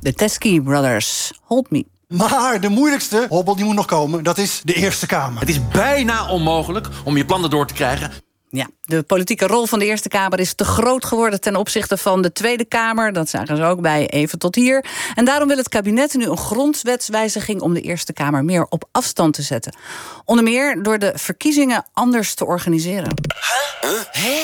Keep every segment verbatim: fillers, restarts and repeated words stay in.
De Teskey Brothers, Hold Me. Maar de moeilijkste hobbel die moet nog komen, dat is de Eerste Kamer. Het is bijna onmogelijk om je plannen door te krijgen. Ja, de politieke rol van de Eerste Kamer is te groot geworden ten opzichte van de Tweede Kamer. Dat zagen ze ook bij Even tot hier. En daarom wil het kabinet nu een grondwetswijziging om de Eerste Kamer meer op afstand te zetten. Onder meer door de verkiezingen anders te organiseren. Huh? Hè?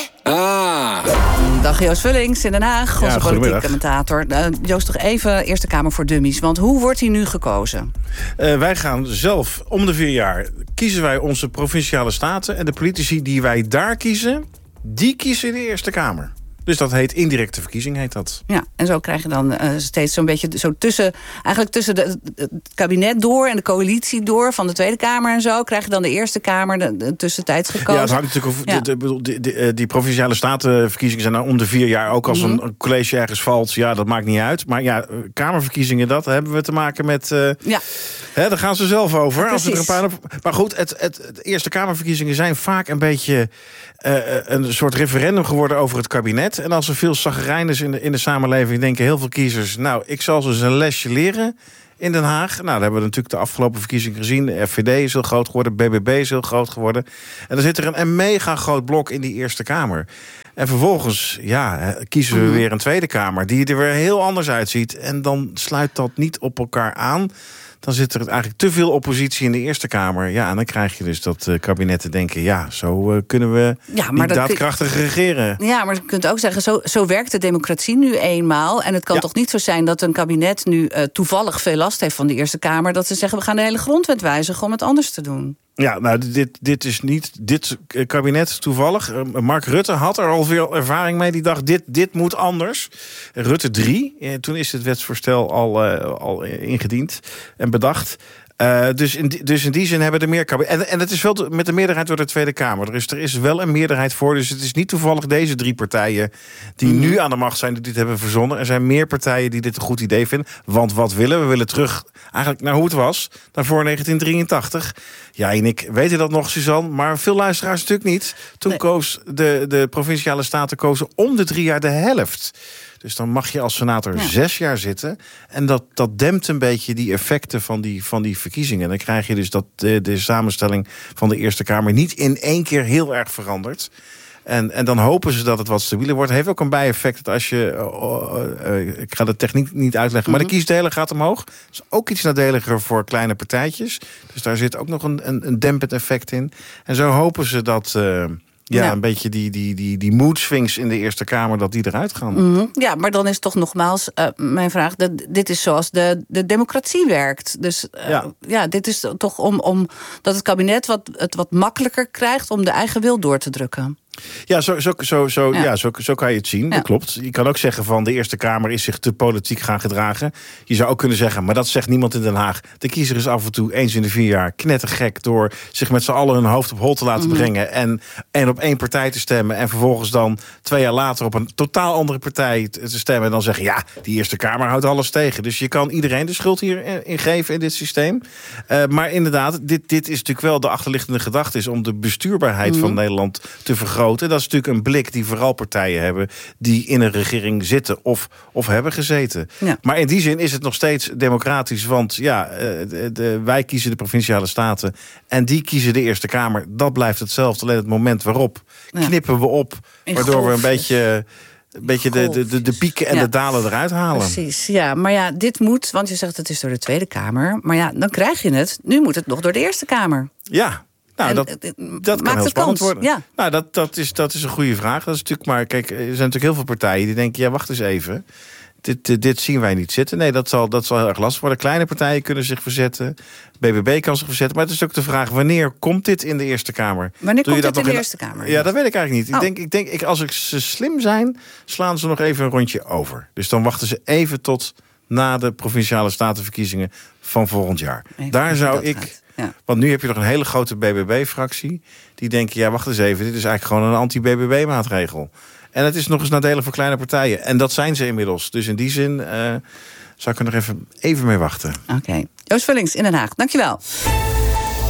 Ah. Dag Joost Vullings in Den Haag, onze Ja, politieke commentator. Uh, Joost, toch even Eerste Kamer voor Dummies. Want hoe wordt die nu gekozen? Uh, wij gaan zelf om de vier jaar kiezen wij onze provinciale staten. En de politici die wij daar kiezen, die kiezen de Eerste Kamer. Dus dat heet indirecte verkiezing, heet dat. Ja, en zo krijg je dan uh, steeds zo'n beetje zo tussen, eigenlijk tussen de, het kabinet door en de coalitie door van de Tweede Kamer en zo, krijg je dan de Eerste Kamer de, de tussentijds gekozen. Ja, het hangt natuurlijk of ja. de, de, de, de, die provinciale statenverkiezingen zijn nou om de vier jaar. Ook als mm-hmm. een college ergens valt, ja, dat maakt niet uit. Maar ja, kamerverkiezingen, dat hebben we te maken met. Uh, ja. Hè, daar gaan ze zelf over. Ja, als er een paar op, maar goed, het, het, het Eerste Kamerverkiezingen zijn vaak een beetje uh, een soort referendum geworden over het kabinet. En als er veel chagrijnen is in de, in de samenleving, denken heel veel kiezers, nou, ik zal ze eens een lesje leren in Den Haag. Nou, dat hebben we natuurlijk de afgelopen verkiezingen gezien. De F V D is heel groot geworden, B B B is heel groot geworden. En dan zit er een, een mega groot blok in die Eerste Kamer. En vervolgens, ja, kiezen we mm-hmm. weer een Tweede Kamer die er weer heel anders uitziet. En dan sluit dat niet op elkaar aan. Dan zit er eigenlijk te veel oppositie in de Eerste Kamer. Ja, en dan krijg je dus dat uh, kabinetten denken, ja, zo uh, kunnen we ja, niet daadkrachtig kun... regeren. Ja, maar je kunt ook zeggen, zo, zo werkt de democratie nu eenmaal. En het kan ja. toch niet zo zijn dat een kabinet nu uh, toevallig veel last heeft van de Eerste Kamer, dat ze zeggen, we gaan de hele grondwet wijzigen om het anders te doen. Ja, nou, dit, dit is niet dit kabinet toevallig. Mark Rutte had er al veel ervaring mee. Die dacht, dit, dit moet anders. Rutte drie, toen is het wetsvoorstel al, uh, al ingediend en bedacht. Uh, dus, in die, dus in die zin hebben de meer en, en het is wel met de meerderheid door de Tweede Kamer. Er is, er is wel een meerderheid voor. Dus het is niet toevallig deze drie partijen die mm. nu aan de macht zijn, die dit hebben verzonnen. Er zijn meer partijen die dit een goed idee vinden. Want wat willen we? We willen terug eigenlijk naar hoe het was, naar voor negentien drieëntachtig. Ja, en ik weet dat nog, Suzanne, maar veel luisteraars natuurlijk niet. Toen nee. koos de, de provinciale staten kozen om de drie jaar de helft. Dus dan mag je als senator ja. zes jaar zitten. En dat, dat dempt een beetje die effecten van die, van die verkiezingen. En dan krijg je dus dat de, de samenstelling van de Eerste Kamer niet in één keer heel erg verandert. En, en dan hopen ze dat het wat stabieler wordt. Het heeft ook een bijeffect dat als je... Uh, uh, ik ga de techniek niet uitleggen, mm-hmm. maar de kiesdelen gaat omhoog. Dat is ook iets nadeliger voor kleine partijtjes. Dus daar zit ook nog een, een, een dempend effect in. En zo hopen ze dat... Uh, Ja, ja, een beetje die, die, die, die mood swings in de Eerste Kamer, dat die eruit gaan. Mm-hmm. Ja, maar dan is toch nogmaals uh, mijn vraag, de, dit is zoals de, de democratie werkt. Dus uh, ja. ja, dit is toch om, om dat het kabinet wat, het wat makkelijker krijgt om de eigen wil door te drukken. Ja, zo, zo, zo, zo, ja. Ja, zo, zo kan je het zien, ja. Dat klopt. Je kan ook zeggen van de Eerste Kamer is zich te politiek gaan gedragen. Je zou ook kunnen zeggen, maar dat zegt niemand in Den Haag. De kiezer is af en toe eens in de vier jaar knettergek door zich met z'n allen hun hoofd op hol te laten mm-hmm. brengen. En, en op één partij te stemmen. En vervolgens dan twee jaar later op een totaal andere partij te stemmen. En dan zeggen, ja, die Eerste Kamer houdt alles tegen. Dus je kan iedereen de schuld hierin geven in dit systeem. Uh, maar inderdaad, dit, dit is natuurlijk wel de achterliggende gedachte, is om de bestuurbaarheid mm-hmm. van Nederland te vergroten. Dat is natuurlijk een blik die vooral partijen hebben die in een regering zitten of, of hebben gezeten. Ja. Maar in die zin is het nog steeds democratisch, want ja, de, de, wij kiezen de provinciale staten en die kiezen de Eerste Kamer. Dat blijft hetzelfde, alleen het moment waarop ja. knippen we op, in waardoor golfjes. we een beetje... Een beetje de, de, de, de pieken en ja. de dalen eruit halen. Precies, ja. Maar ja, dit moet, want je zegt het is door de Tweede Kamer. Maar ja, dan krijg je het. Nu moet het nog door de Eerste Kamer. Ja. Nou, dat, dat kan heel spannend worden. Ja. Nou, dat, dat, is, dat is een goede vraag. Dat is natuurlijk maar, kijk, er zijn natuurlijk heel veel partijen die denken, ja, wacht eens even. Dit, dit zien wij niet zitten. Nee, dat zal, dat zal heel erg lastig worden. Kleine partijen kunnen zich verzetten. B B B kan zich verzetten. Maar het is ook de vraag, wanneer komt dit in de Eerste Kamer? Wanneer Doe komt dit in de in... Eerste Kamer? Ja, dat weet ik eigenlijk niet. Oh. Ik denk, ik denk ik, als ik ze slim zijn, slaan ze nog even een rondje over. Dus dan wachten ze even tot na de provinciale statenverkiezingen van volgend jaar. Even Daar zou ik... Ja. Want nu heb je nog een hele grote B B B-fractie. Die denken, ja, wacht eens even. Dit is eigenlijk gewoon een anti-B B B-maatregel. En het is nog eens nadelig voor kleine partijen. En dat zijn ze inmiddels. Dus in die zin uh, zou ik er nog even, even mee wachten. Oké. Okay. Joost Vullings in Den Haag, dankjewel.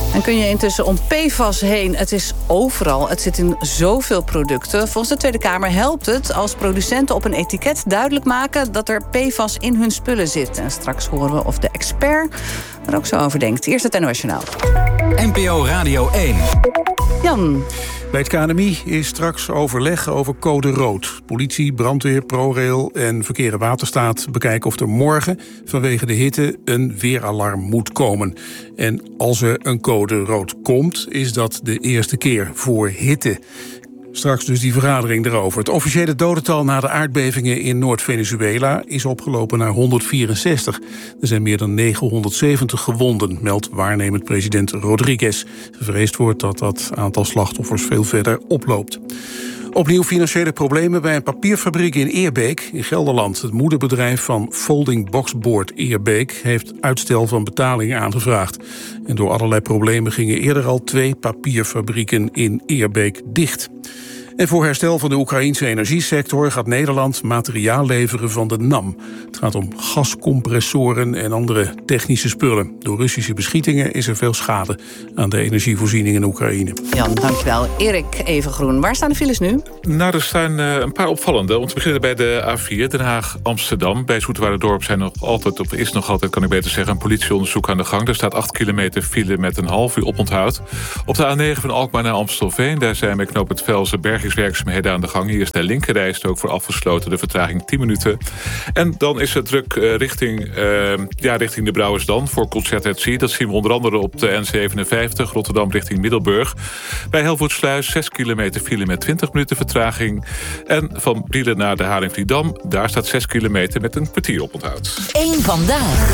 En kun je intussen om P F A S heen? Het is overal, het zit in zoveel producten. Volgens de Tweede Kamer helpt het als producenten op een etiket duidelijk maken dat er P F A S in hun spullen zit. En straks horen we of de expert er ook zo over denkt. Eerst het N O S Journaal. N P O Radio één. Jan. Bij het K N M I is straks overleg over code rood. Politie, brandweer, ProRail en Verkeer en Waterstaat bekijken of er morgen vanwege de hitte een weeralarm moet komen. En als er een code rood komt, is dat de eerste keer voor hitte. Straks dus die vergadering erover. Het officiële dodental na de aardbevingen in Noord-Venezuela is opgelopen naar honderdvierenzestig. Er zijn meer dan negenhonderdzeventig gewonden, meldt waarnemend president Rodriguez. Gevreesd wordt dat dat aantal slachtoffers veel verder oploopt. Opnieuw financiële problemen bij een papierfabriek in Eerbeek in Gelderland. Het moederbedrijf van Folding Boxboard Eerbeek heeft uitstel van betaling aangevraagd. En door allerlei problemen gingen eerder al twee papierfabrieken in Eerbeek dicht. En voor herstel van de Oekraïense energiesector gaat Nederland materiaal leveren van de NAM. Het gaat om gascompressoren en andere technische spullen. Door Russische beschietingen is er veel schade aan de energievoorziening in Oekraïne. Jan, dankjewel. Erik Evengroen, waar staan de files nu? Nou, er staan uh, een paar opvallende. Om te beginnen bij de A vier, Den Haag-Amsterdam. Bij Zoeterwoude-dorp zijn nog altijd, of is nog altijd, kan ik beter zeggen, een politieonderzoek aan de gang. Er staat acht kilometer file met een half uur oponthoud. Op de A negen van Alkmaar naar Amstelveen, daar zijn bij knooppunt Velzen bergingswerkzaamheden aan de gang. Hier is de linkerrijstrook voor afgesloten, de vertraging tien minuten. En dan is het druk uh, richting, uh, ja, richting de Brouwersdam voor Concert at Sea. Dat zien we onder andere op de N zevenenvijftig, Rotterdam richting Middelburg. Bij Helvoetsluis zes kilometer file met twintig minuten vertraging. En van Brielen naar de Haringvliedam, daar staat zes kilometer met een kwartier oponthoud. Eén vandaag.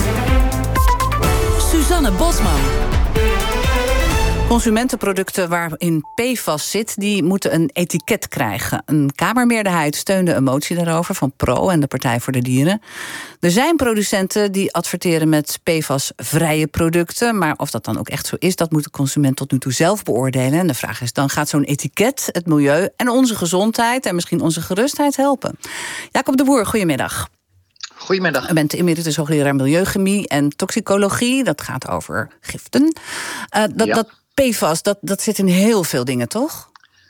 Suzanne Bosman. Consumentenproducten waarin P F A S zit, die moeten een etiket krijgen. Een Kamermeerderheid steunde een motie daarover van Pro en de Partij voor de Dieren. Er zijn producenten die adverteren met P F A S-vrije producten, maar of dat dan ook echt zo is, dat moet de consument tot nu toe zelf beoordelen. En de vraag is dan, gaat zo'n etiket het milieu en onze gezondheid en misschien onze gerustheid helpen? Jacob de Boer, goedemiddag. Goedemiddag. U bent emeritus hoogleraar milieuchemie en toxicologie. Dat gaat over giften. Uh, dat, ja. dat P F A S, dat, dat zit in heel veel dingen, toch?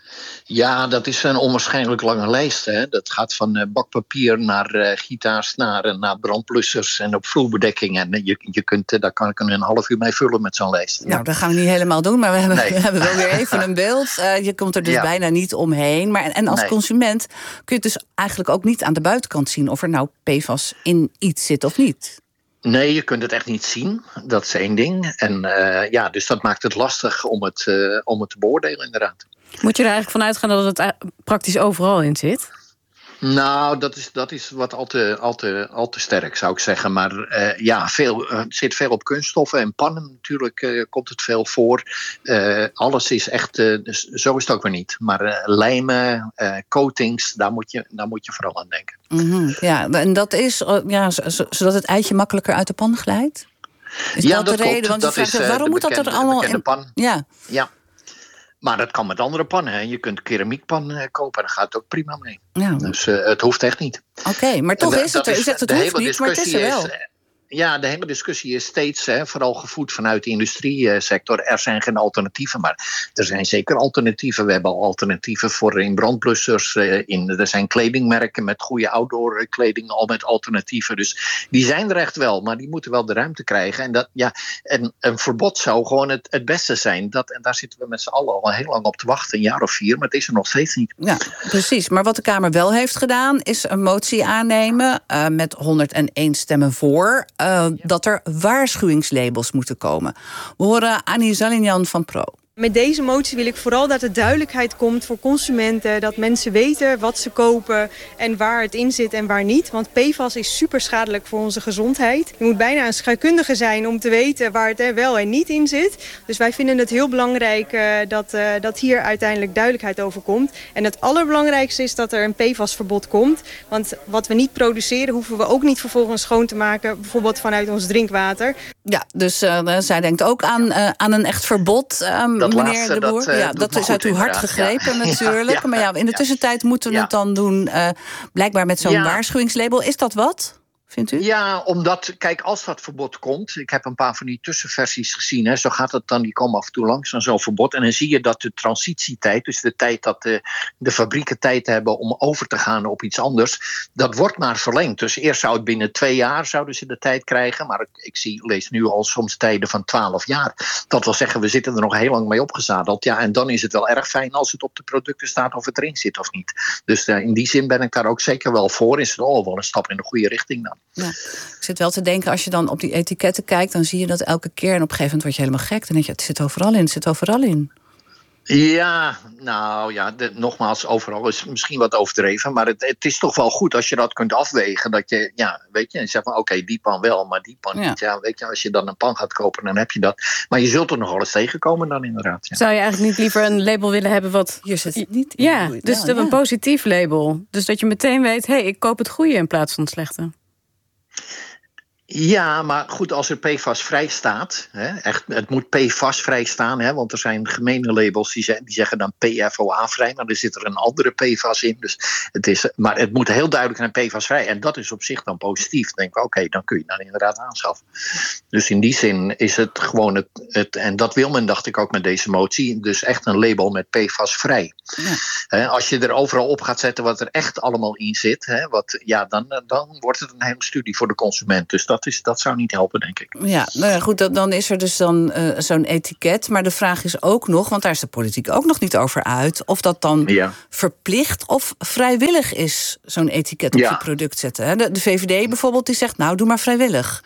Ja, dat is een onwaarschijnlijk lange lijst. Hè. Dat gaat van uh, bakpapier naar uh, gitaarsnaren, naar brandblussers en op vloerbedekking. En je, je kunt, uh, daar kan ik een half uur mee vullen met zo'n lijst. Nou, dat gaan we niet helemaal doen, maar we hebben, nee. we hebben wel weer even een beeld. Uh, je komt er dus ja. bijna niet omheen. Maar, en als nee. consument kun je dus eigenlijk ook niet aan de buitenkant zien of er nou P F A S in iets zit of niet. Nee, je kunt het echt niet zien. Dat is één ding. En uh, ja, dus dat maakt het lastig om het, uh, om het te beoordelen, inderdaad. Moet je er eigenlijk van uitgaan dat het praktisch overal in zit? Nou, dat is, dat is wat al te, al, te, al te sterk, zou ik zeggen. Maar uh, ja, veel, uh, het zit veel op kunststoffen en pannen natuurlijk uh, komt het veel voor. Uh, alles is echt, uh, dus zo is het ook weer niet. Maar uh, lijmen, uh, coatings, daar moet, je, daar moet je vooral aan denken. Mm-hmm, ja, en dat is ja, zodat het eitje makkelijker uit de pan glijdt? Is ja, dat, dat de reden? klopt. Want dat vraagt, is, uh, waarom moet bekende, dat er allemaal bekende in? pan. Ja. ja. Maar dat kan met andere pannen. Hè. Je kunt keramiekpan uh, kopen, daar gaat het ook prima mee. Ja. Dus uh, het hoeft echt niet. Oké, okay, maar toch de, is het er. U zegt het hoeft niet, maar het is er wel. Is, ja, de hele discussie is steeds, hè, vooral gevoed vanuit de industriesector. Er zijn geen alternatieven, maar er zijn zeker alternatieven. We hebben al alternatieven voor in brandblussers. In, er zijn kledingmerken met goede outdoor kleding al met alternatieven. Dus die zijn er echt wel, maar die moeten wel de ruimte krijgen. En, dat, ja, en een verbod zou gewoon het, het beste zijn. Dat, en daar zitten we met z'n allen al heel lang op te wachten, een jaar of vier. Maar het is er nog steeds niet. Ja, precies. Maar wat de Kamer wel heeft gedaan, is een motie aannemen uh, met honderdéén stemmen voor. Uh, ja. Dat er waarschuwingslabels moeten komen. We horen Annie Zalinjan van Pro. Met deze motie wil ik vooral dat er duidelijkheid komt voor consumenten. Dat mensen weten wat ze kopen en waar het in zit en waar niet. Want P F A S is super schadelijk voor onze gezondheid. Je moet bijna een scheikundige zijn om te weten waar het er wel en niet in zit. Dus wij vinden het heel belangrijk uh, dat, uh, dat hier uiteindelijk duidelijkheid over komt. En het allerbelangrijkste is dat er een P F A S-verbod komt. Want wat we niet produceren hoeven we ook niet vervolgens schoon te maken. Bijvoorbeeld vanuit ons drinkwater. Ja, dus uh, zij denkt ook aan, uh, aan een echt verbod. Um, Dat meneer laatste, De Boer. dat, uh, ja, dat is uit uw hart gegrepen ja. natuurlijk. Ja, maar ja, in de tussentijd moeten we ja. het dan doen. Uh, blijkbaar met zo'n ja. waarschuwingslabel. Is dat wat? vindt u? Ja, omdat, kijk, als dat verbod komt... ik heb een paar van die tussenversies gezien... Hè, zo gaat het dan, die komen af en toe langs aan zo'n verbod... en dan zie je dat de transitietijd... dus de tijd dat de, de fabrieken tijd hebben om over te gaan op iets anders... dat wordt maar verlengd. Dus eerst zou het binnen twee jaar zouden ze de tijd krijgen... maar ik, ik zie, lees nu al soms tijden van twaalf jaar. Dat wil zeggen, we zitten er nog heel lang mee opgezadeld. Ja, en dan is het wel erg fijn als het op de producten staat... of het erin zit of niet. Dus uh, in die zin ben ik daar ook zeker wel voor. Is het al wel een stap in de goede richting dan. Ja. Ik zit wel te denken, als je dan op die etiketten kijkt... dan zie je dat elke keer en op een gegeven moment word je helemaal gek. Dan denk je, het zit overal in, het zit overal in. Ja, nou ja, de, nogmaals, overal is misschien wat overdreven... maar het, het is toch wel goed als je dat kunt afwegen. Dat je, ja, weet je, en zeg maar, oké, okay, die pan wel, maar die pan ja. niet. Ja, weet je, als je dan een pan gaat kopen, dan heb je dat. Maar je zult er nog wel eens tegenkomen dan inderdaad. Ja. Zou je eigenlijk niet liever een label willen hebben wat... Je zit het niet in. Ja, dus ja, een ja. positief label. Dus dat je meteen weet, hé, hey, ik koop het goede in plaats van het slechte. Ja, maar goed, als er P F A S-vrij staat... Hè, echt, het moet P F A S-vrij staan... Hè, want er zijn gemene labels die, ze, die zeggen dan P F O A-vrij... maar er zit er een andere P F A S in. Dus het is, maar het moet heel duidelijk naar P F A S-vrij. En dat is op zich dan positief. Dan denk ik, oké, okay, dan kun je dan inderdaad aanschaffen. Dus in die zin is het gewoon het... het en dat wil men, dacht ik ook met deze motie... dus echt een label met P F A S-vrij. Ja. Hè, als je er overal op gaat zetten wat er echt allemaal in zit... Hè, wat, ja, dan, dan wordt het een hele studie voor de consument. Dus dat Dat, is, dat zou niet helpen, denk ik. Ja, nou ja, goed, dan is er dus dan uh, zo'n etiket. Maar de vraag is ook nog, want daar is de politiek ook nog niet over uit... of dat dan ja. verplicht of vrijwillig is, zo'n etiket op ja. je product zetten. De, de V V D bijvoorbeeld, die zegt, nou, doe maar vrijwillig.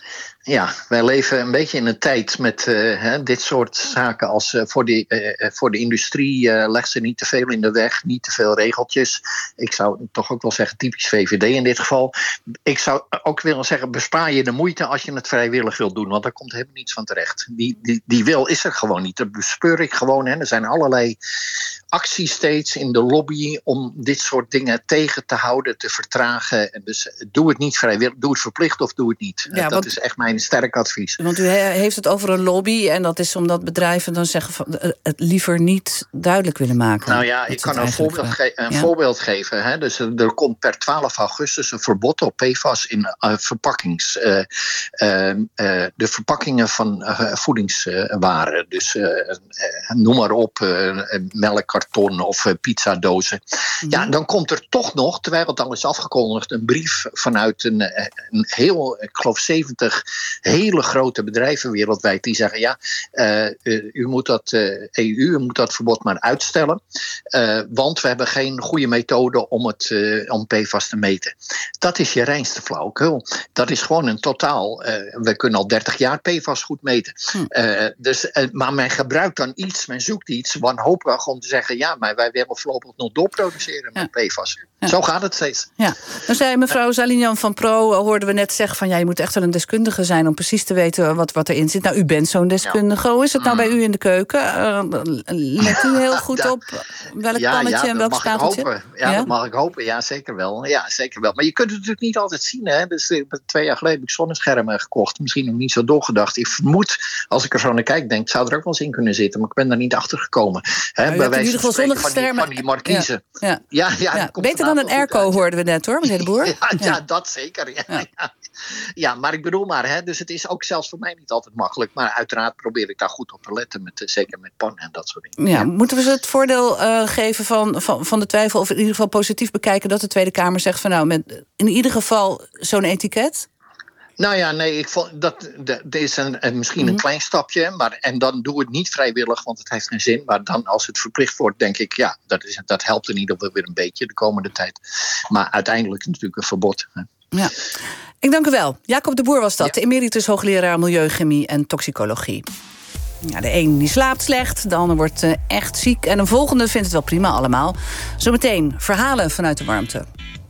Ja, wij leven een beetje in een tijd met uh, hè, dit soort zaken als uh, voor, die, uh, voor de industrie uh, legt ze niet te veel in de weg, niet te veel regeltjes. Ik zou toch ook wel zeggen typisch V V D in dit geval. Ik zou ook willen zeggen, bespaar je de moeite als je het vrijwillig wilt doen, want daar komt helemaal niets van terecht. Die, die, die wil is er gewoon niet. Dat bespeur ik gewoon. Hè. Er zijn allerlei acties steeds in de lobby om dit soort dingen tegen te houden, te vertragen. Dus doe het niet vrijwillig, doe het verplicht of doe het niet. Ja, dat want, is echt mijn sterk advies. Want u heeft het over een lobby en dat is omdat bedrijven dan zeggen van het liever niet duidelijk willen maken. Nou ja, ik kan een, voorbeeld, ge- een ja. voorbeeld geven. Hè. Dus er komt per twaalf augustus een verbod op P F A S in uh, verpakkings. Uh, uh, uh, de verpakkingen van uh, voedingswaren. Dus uh, uh, noem maar op, uh, melkkarton of uh, pizzadozen. Mm. Ja, dan komt er toch nog, terwijl het al is afgekondigd, een brief vanuit een, een heel, ik geloof zeventig hele grote bedrijven wereldwijd die zeggen, ja, uh, uh, u moet dat uh, E U, u moet dat verbod maar uitstellen, uh, want we hebben geen goede methode om het uh, om P F A S te meten. Dat is je reinste flauwekul. Dat is gewoon een totaal. Uh, we kunnen al dertig jaar P F A S goed meten. Hm. Uh, dus, uh, maar men gebruikt dan iets, men zoekt iets wanhopig om te zeggen, ja, maar wij willen voorlopig nog doorproduceren met ja. P F A S. Ja. Zo gaat het steeds. Ja. Dan zei mevrouw Zalignan van Pro, hoorden we net zeggen van ja, je moet echt wel een deskundige zijn om precies te weten wat, wat erin zit. Nou, u bent zo'n deskundige. Ja. Hoe is het nou mm. bij u in de keuken? Uh, let u heel goed ja, op welk ja, pannetje ja, en welk spateltje? Ja, ja, dat mag ik hopen. Ja, zeker wel. Ja, zeker wel. Maar je kunt het natuurlijk niet altijd zien. Hè? Dus, twee jaar geleden heb ik zonneschermen gekocht. Misschien nog niet zo doorgedacht. Ik vermoed, als ik er zo naar kijk, denk, zou er ook wel eens in kunnen zitten. Maar ik ben daar niet achter gekomen. Hè, bij wijze in ieder geval zonneschermen van die, die markiezen. Ja, ja. ja, ja, ja beter dan een airco hoorden we net hoor, meneer de Boer. ja, ja, ja, dat zeker. Ja, ja. Ja. ja, maar ik bedoel maar, hè, dus het is ook zelfs voor mij niet altijd makkelijk. Maar uiteraard probeer ik daar goed op te letten, met, zeker met pannen en dat soort dingen. Ja, ja. Moeten we ze het voordeel uh, geven van, van, van de twijfel, of in ieder geval positief bekijken dat de Tweede Kamer zegt van nou, met in ieder geval zo'n etiket? Nou ja, nee, ik vond dat, dat is een, een, misschien mm-hmm. een klein stapje. Maar, en dan doe het niet vrijwillig, want het heeft geen zin. Maar dan als het verplicht wordt, denk ik, ja, dat, is, dat helpt in ieder geval weer een beetje de komende tijd. Maar uiteindelijk is het natuurlijk een verbod. Hè. Ja. Ik dank u wel. Jacob de Boer was dat, ja. emeritus hoogleraar Milieuchemie en Toxicologie. Ja, de een die slaapt slecht, de ander wordt uh, echt ziek. En een volgende vindt het wel prima allemaal. Zometeen verhalen vanuit de warmte.